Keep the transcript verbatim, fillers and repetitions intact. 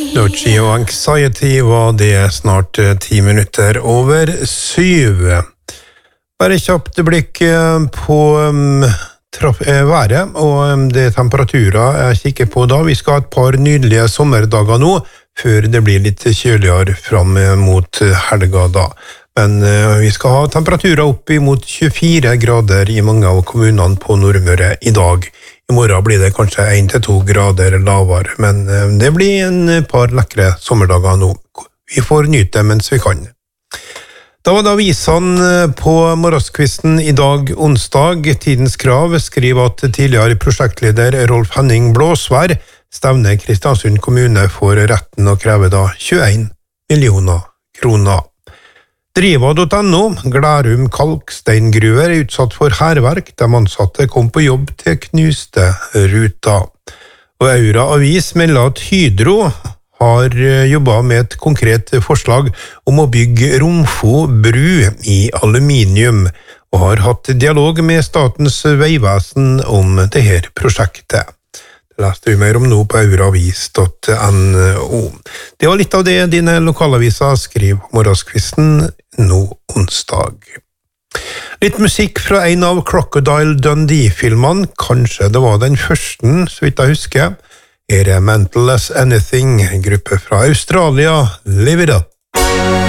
Dochi og Anxiety var det snart ti minutter over syv. Bare kjapt blikk på um, traff, eh, været og um, det temperaturer jeg kikker på da. Vi skal ha et par nydelige sommerdager nå, før det blir litt kjøligere fram mot helga da. Men uh, vi skal ha temperaturer opp imot tjuefire grader i mange av kommunene på Nordmøre i dag. I morgen blir det kanskje en til to grader lavere, men det blir en par lekre sommerdager nå. Vi får nyte mens vi kan. Da var det avisene på morgenskvisten i dag onsdag. Tidens Krav skriver at tidligere prosjektleder Rolf Henning Blåsvær stevner Kristiansund kommune for retten å kreve da tjueen millioner kroner. Driva punktum no, Glærum kalksteingruver er utsatt for hærverk, de ansatte kom på jobb til knuste ruta. Og Aura Avis melder at Hydro har jobbet med et konkret forslag om å bygge Romfo bru i aluminium, og har hatt dialog med Statens Vegvesen om dette prosjektet. Det leste vi mer om nå på auravis punktum no. Det var litt av det dine lokalaviser skriver morgenskvisten nå onsdag. Litt musikk fra en av Crocodile Dundee-filmene, kanskje det var den første, så vidt jeg husker. Her er Mental as Anything, en gruppe fra Australia, Live It Up.